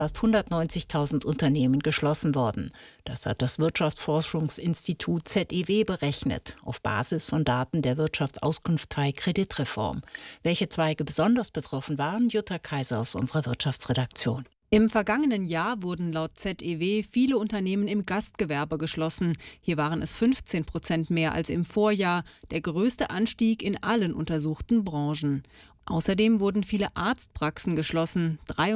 fast 190.000 Unternehmen geschlossen worden. Das hat das Wirtschaftsforschungsinstitut ZEW berechnet, auf Basis von Daten der Wirtschaftsauskunftei Kreditreform. Welche Zweige besonders betroffen waren, Jutta Kaiser aus unserer Wirtschaftsredaktion. Im vergangenen Jahr wurden laut ZEW viele Unternehmen im Gastgewerbe geschlossen. Hier waren es 15% mehr als im Vorjahr, der größte Anstieg in allen untersuchten Branchen. Außerdem wurden viele Arztpraxen geschlossen,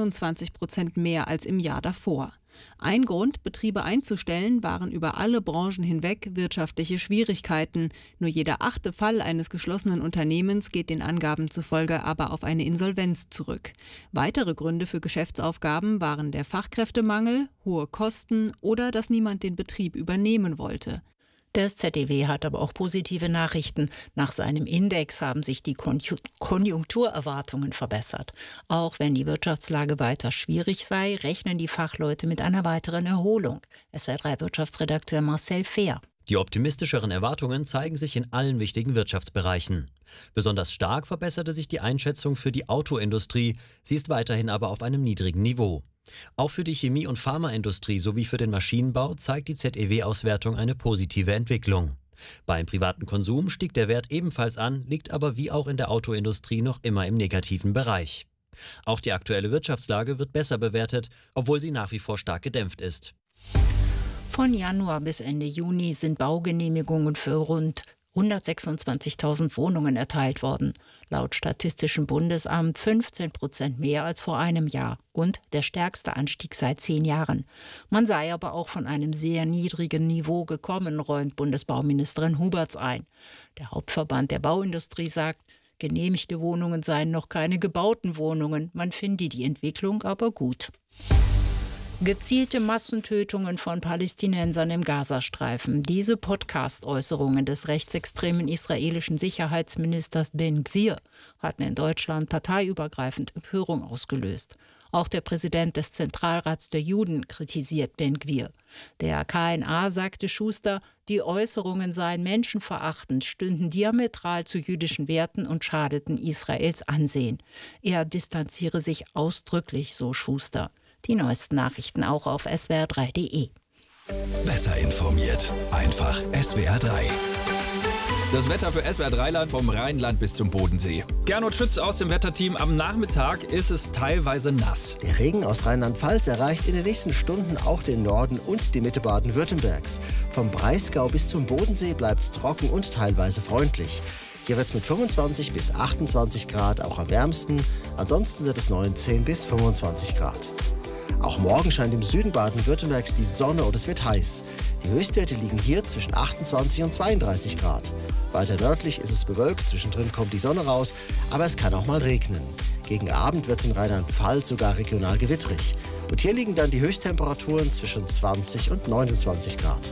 23% mehr als im Jahr davor. Ein Grund, Betriebe einzustellen, waren über alle Branchen hinweg wirtschaftliche Schwierigkeiten. Nur jeder 8. Fall eines geschlossenen Unternehmens geht den Angaben zufolge aber auf eine Insolvenz zurück. Weitere Gründe für Geschäftsaufgaben waren der Fachkräftemangel, hohe Kosten oder dass niemand den Betrieb übernehmen wollte. Das ZEW hat aber auch positive Nachrichten. Nach seinem Index haben sich die Konjunkturerwartungen verbessert. Auch wenn die Wirtschaftslage weiter schwierig sei, rechnen die Fachleute mit einer weiteren Erholung. SWR3-Wirtschaftsredakteur Marcel Fehr. Die optimistischeren Erwartungen zeigen sich in allen wichtigen Wirtschaftsbereichen. Besonders stark verbesserte sich die Einschätzung für die Autoindustrie. Sie ist weiterhin aber auf einem niedrigen Niveau. Auch für die Chemie- und Pharmaindustrie sowie für den Maschinenbau zeigt die ZEW-Auswertung eine positive Entwicklung. Beim privaten Konsum stieg der Wert ebenfalls an, liegt aber wie auch in der Autoindustrie noch immer im negativen Bereich. Auch die aktuelle Wirtschaftslage wird besser bewertet, obwohl sie nach wie vor stark gedämpft ist. Von Januar bis Ende Juni sind Baugenehmigungen für rund 126.000 Wohnungen erteilt worden. Laut Statistischem Bundesamt 15% mehr als vor einem Jahr und der stärkste Anstieg seit 10 Jahren. Man sei aber auch von einem sehr niedrigen Niveau gekommen, räumt Bundesbauministerin Huberts ein. Der Hauptverband der Bauindustrie sagt, genehmigte Wohnungen seien noch keine gebauten Wohnungen. Man finde die Entwicklung aber gut. Gezielte Massentötungen von Palästinensern im Gazastreifen. Diese Podcast-Äußerungen des rechtsextremen israelischen Sicherheitsministers Ben Gvir hatten in Deutschland parteiübergreifend Empörung ausgelöst. Auch der Präsident des Zentralrats der Juden kritisiert Ben Gvir. Der KNA sagte Schuster, die Äußerungen seien menschenverachtend, stünden diametral zu jüdischen Werten und schadeten Israels Ansehen. Er distanziere sich ausdrücklich, so Schuster. Die neuesten Nachrichten auch auf swr3.de. Besser informiert, einfach SWR3. Das Wetter für SWR3-Land vom Rheinland bis zum Bodensee. Gernot Schütz aus dem Wetterteam. Am Nachmittag ist es teilweise nass. Der Regen aus Rheinland-Pfalz erreicht in den nächsten Stunden auch den Norden und die Mitte Baden-Württembergs. Vom Breisgau bis zum Bodensee bleibt es trocken und teilweise freundlich. Hier wird es mit 25 bis 28 Grad auch am wärmsten. Ansonsten sind es 19 bis 25 Grad. Auch morgen scheint im Süden Baden-Württembergs die Sonne und es wird heiß. Die Höchstwerte liegen hier zwischen 28 und 32 Grad. Weiter nördlich ist es bewölkt, zwischendrin kommt die Sonne raus, aber es kann auch mal regnen. Gegen Abend wird es in Rheinland-Pfalz sogar regional gewittrig. Und hier liegen dann die Höchsttemperaturen zwischen 20 und 29 Grad.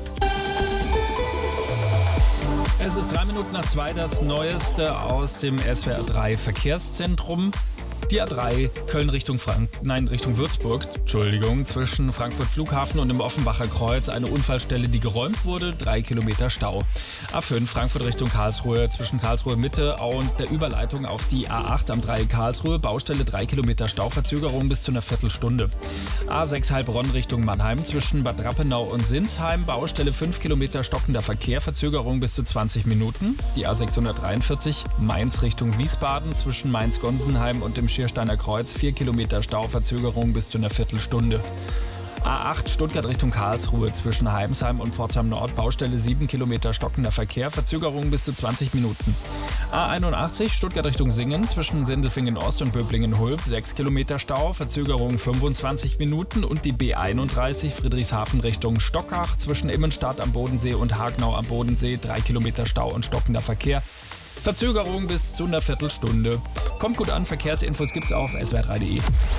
Es ist 2:03, das Neueste aus dem SWR3 Verkehrszentrum. Die A3 Köln Richtung Würzburg, zwischen Frankfurt Flughafen und dem Offenbacher Kreuz eine Unfallstelle, die geräumt wurde, 3 Kilometer Stau. A5 Frankfurt Richtung Karlsruhe, zwischen Karlsruhe Mitte und der Überleitung auf die A8 am Dreieck Karlsruhe, Baustelle 3 Kilometer Stauverzögerung bis zu einer Viertelstunde. A6 Heilbronn Richtung Mannheim, zwischen Bad Rappenau und Sinsheim, Baustelle 5 Kilometer stockender Verkehr, Verzögerung bis zu 20 Minuten. Die A643 Mainz Richtung Wiesbaden, zwischen Mainz-Gonsenheim und dem Schiersteiner Kreuz, 4 Kilometer Stauverzögerung bis zu einer Viertelstunde. A8 Stuttgart Richtung Karlsruhe, zwischen Heimsheim und Pforzheim Nord, Baustelle 7 Kilometer stockender Verkehr, Verzögerung bis zu 20 Minuten. A81 Stuttgart Richtung Singen, zwischen Sindelfingen Ost und Böblingen-Hulb, 6 Kilometer Stau, Verzögerung 25 Minuten. Und die B31 Friedrichshafen Richtung Stockach, zwischen Immenstadt am Bodensee und Hagenau am Bodensee, 3 Kilometer Stau und stockender Verkehr. Verzögerung bis zu einer Viertelstunde. Kommt gut an, Verkehrsinfos gibt's auf swr3.de.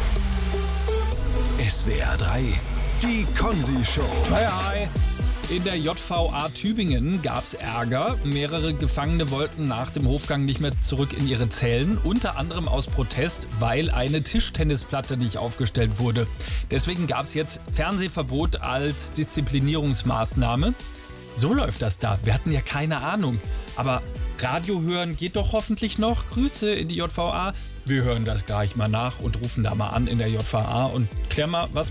SWR3, die Konzi-Show. Hi. In der JVA Tübingen gab's Ärger. Mehrere Gefangene wollten nach dem Hofgang nicht mehr zurück in ihre Zellen. Unter anderem aus Protest, weil eine Tischtennisplatte nicht aufgestellt wurde. Deswegen gab's jetzt Fernsehverbot als Disziplinierungsmaßnahme. So läuft das da. Wir hatten ja keine Ahnung. Aber Radio hören geht doch hoffentlich noch. Grüße in die JVA. Wir hören das gleich mal nach und rufen da mal an in der JVA und klären mal, was